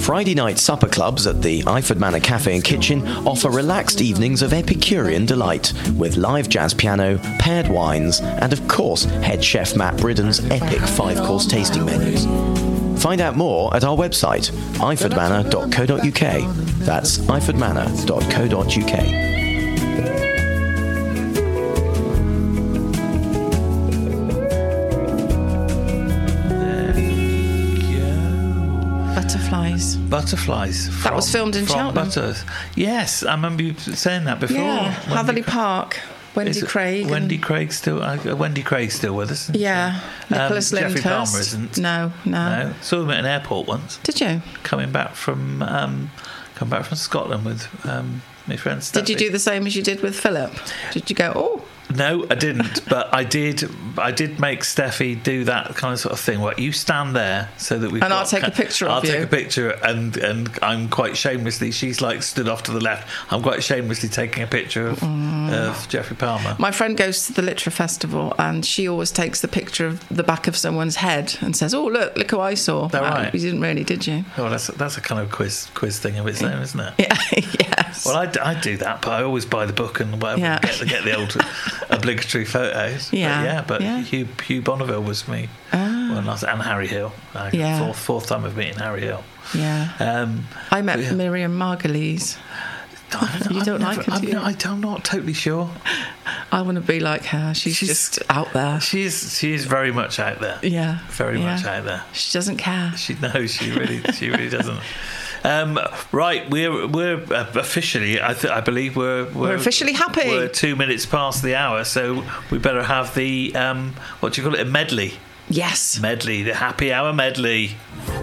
Friday night supper clubs at the Iford Manor Cafe and Kitchen offer relaxed evenings of Epicurean delight with live jazz piano, paired wines, and of course head chef Matt Bridden's epic 5-course tasting menus. Find out more at our website, ifordmanor.co.uk. That's ifordmanor.co.uk. Butterflies. That was filmed in Cheltenham. Yes, I remember you saying that before. Yeah, Hatherley Park. Wendy Craig. Wendy Craig's still with us. Yeah. Nicholas Jeffrey Lyndhurst. Palmer isn't. No. Saw him at an airport once. Did you? Coming back from Scotland with my friend Steffi. Did you do the same as you did with Philip? Did you go, oh? No, I didn't. But I did make Steffi do that kind of sort of thing where you stand there so that I'll take a picture of you. I'll take a picture and I'm quite shamelessly, she's like stood off to the left, I'm quite shamelessly taking a picture of Jeffrey Palmer. My friend goes to the Litera Festival and she always takes the picture of the back of someone's head and says, oh, look who I saw. That right? You didn't really, did you? Oh, that's a kind of quiz thing of its own, isn't it? Yeah, yes. Well, I do that, but I always buy the book and whatever, get the old obligatory photos. But Hugh Bonneville was me when I was, and Harry Hill. Fourth time of meeting Harry Hill. Yeah. I met Miriam Margolyes. I'm not totally sure. I want to be like her. She's just out there. She is very much out there. Yeah. Very much out there. She doesn't care. She really doesn't. Right, we're officially. I believe we're officially happy. We're 2 minutes past the hour, so we better have the what do you call it? A medley. Yes. Medley, the happy hour medley.